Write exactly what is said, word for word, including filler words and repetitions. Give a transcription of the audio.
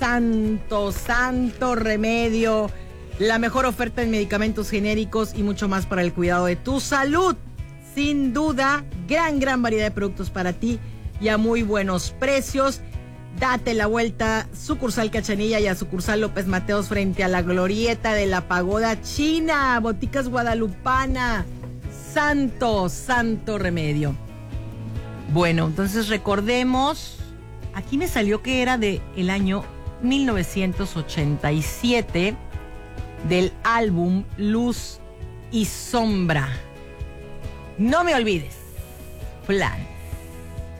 santo, santo remedio. La mejor oferta en medicamentos genéricos y mucho más para el cuidado de tu salud. Sin duda, gran, gran variedad de productos para ti y a muy buenos precios. Date la vuelta, sucursal Cachanilla y a sucursal López Mateos frente a la glorieta de la Pagoda China. Boticas Guadalupana. Santo, santo remedio. Bueno, entonces recordemos, aquí me salió que era de el año mil novecientos ochenta y siete, del álbum Luz y Sombra. No me olvides, Plan.